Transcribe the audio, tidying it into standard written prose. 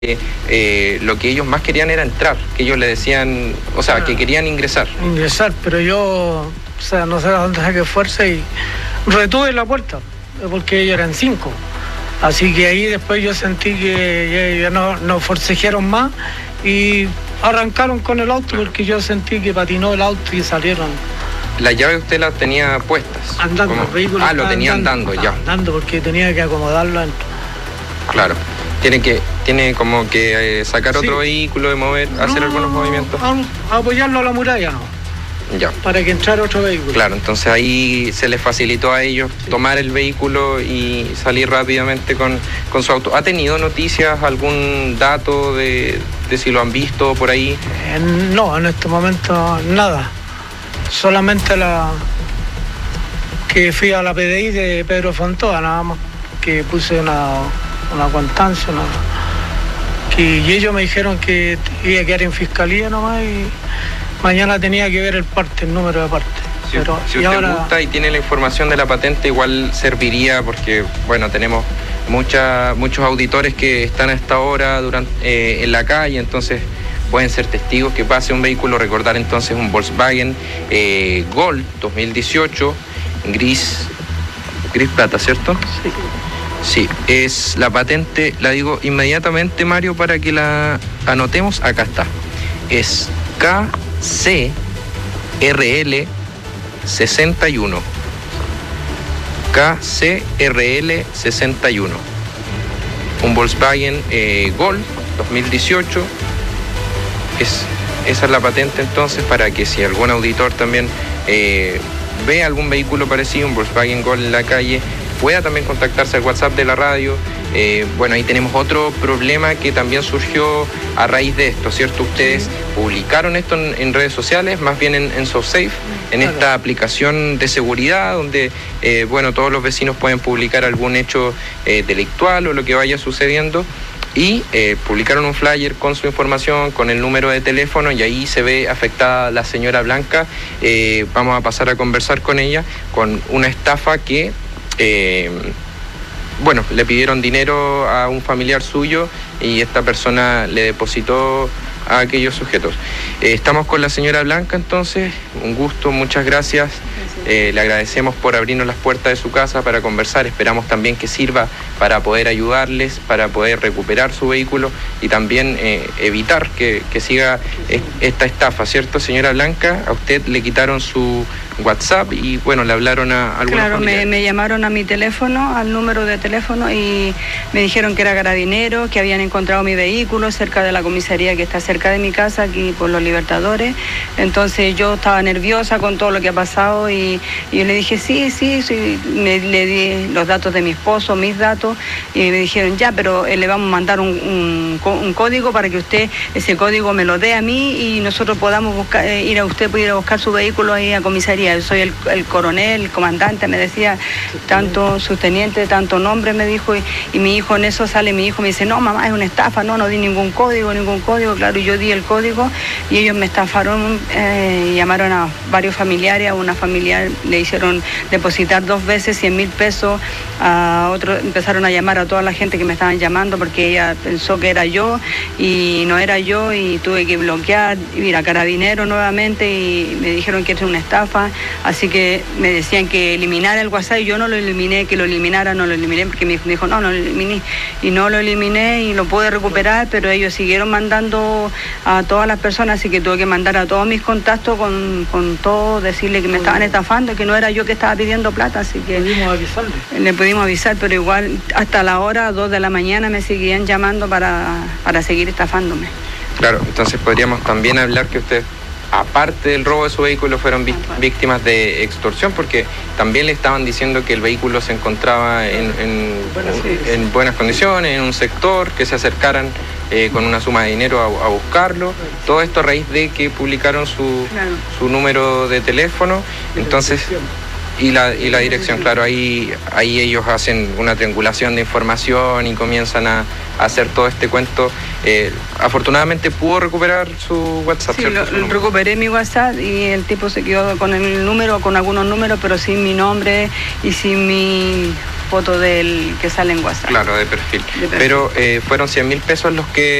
lo que ellos más querían era entrar, que ellos le decían, o sea, que querían ingresar. Ingresar, pero yo, no sé a dónde saqué fuerza y retuve la puerta, porque ellos eran 5. Así que ahí después yo sentí que ya no forcejearon más y arrancaron con el auto, porque yo sentí que patinó el auto y salieron. ¿La llave usted la tenía puestas? Andando, el vehículo. Lo tenía andando ya. Andando, porque tenía que acomodarlo. Claro. Tiene como que sacar otro vehículo, hacer algunos movimientos. Apoyarlo a la muralla, ¿no? Ya. Para que entrara otro vehículo. Claro, entonces ahí se les facilitó a ellos tomar el vehículo y salir rápidamente con su auto. ¿Ha tenido noticias, algún dato de si lo han visto por ahí? No, en este momento nada. Solamente que fui a la PDI de Pedro Fontoa, nada más, que puse una constancia, y ellos me dijeron que iba a quedar en fiscalía nomás y mañana tenía que ver el número de parte. Si usted gusta y tiene la información de la patente, igual serviría, porque bueno, tenemos muchos auditores que están a esta hora en la calle, entonces pueden ser testigos que pase un vehículo. Recordar entonces un Volkswagen Gol 2018, gris plata, ¿cierto? Sí. Sí, es la patente, la digo inmediatamente, Mario, para que la anotemos. Acá está. Es KCRL 61. KCRL 61. Un Volkswagen Gol 2018. Esa es la patente entonces, para que si algún auditor también ve algún vehículo parecido, un Volkswagen Gol en la calle, pueda también contactarse al WhatsApp de la radio. Bueno, ahí tenemos otro problema que también surgió a raíz de esto, ¿cierto? Ustedes publicaron esto en redes sociales, más bien en SoSafe, en esta aplicación de seguridad, donde, bueno, todos los vecinos pueden publicar algún hecho delictual o lo que vaya sucediendo. Y publicaron un flyer con su información, con el número de teléfono, y ahí se ve afectada la señora Blanca. Vamos a pasar a conversar con ella, con una estafa que, bueno, le pidieron dinero a un familiar suyo y esta persona le depositó a aquellos sujetos. Estamos con la señora Blanca entonces, un gusto, muchas gracias. Le agradecemos por abrirnos las puertas de su casa para conversar. Esperamos también que sirva para poder ayudarles, para poder recuperar su vehículo y también evitar que siga esta estafa, ¿cierto, señora Blanca? A usted le quitaron su WhatsApp y bueno, le hablaron a algunos familiares. Claro, me llamaron a mi teléfono, al número de teléfono, y me dijeron que era Carabineros, que habían encontrado mi vehículo cerca de la comisaría que está cerca de mi casa, aquí por Los Libertadores. Entonces yo estaba nerviosa con todo lo que ha pasado y yo le dije sí, le di los datos de mi esposo, mis datos, y me dijeron ya, pero le vamos a mandar un código para que usted ese código me lo dé a mí y nosotros podamos usted puede ir a buscar su vehículo ahí a comisaría. Yo soy el coronel, el comandante, me decía, tanto subteniente, tanto nombre, me dijo, y mi hijo en eso sale, mi hijo me dice, no mamá, es una estafa, no di ningún código, claro, y yo di el código y ellos me estafaron, llamaron a varios familiares, a una familiar le hicieron depositar 2 veces 100.000 pesos, a otro empezaron a llamar a toda la gente que me estaban llamando porque ella pensó que era yo y no era yo, y tuve que bloquear, ir a Carabineros nuevamente y me dijeron que era una estafa, así que me decían que eliminara el WhatsApp y yo no lo eliminé, que lo eliminara, no lo eliminé porque me dijo no lo eliminé, y no lo eliminé y lo pude recuperar, pero ellos siguieron mandando a todas las personas, así que tuve que mandar a todos mis contactos con todo, decirle que me estaban estafando, que no era yo que estaba pidiendo plata, así que le pudimos avisar, pero igual hasta la hora 2 de la mañana me seguían llamando para seguir estafándome. Claro, entonces podríamos también hablar que usted, aparte del robo de su vehículo, fueron víctimas de extorsión, porque también le estaban diciendo que el vehículo se encontraba en buenas condiciones, en un sector, que se acercaran con una suma de dinero a buscarlo. Todo esto a raíz de que publicaron su número de teléfono. Entonces, y la dirección, claro, ahí ellos hacen una triangulación de información y comienzan a hacer todo este cuento. Afortunadamente pudo recuperar su WhatsApp. Sí, recuperé mi WhatsApp y el tipo se quedó con el número, con algunos números, pero sin mi nombre y sin mi foto del que sale en WhatsApp. Claro, de perfil. Pero fueron 100.000 pesos los que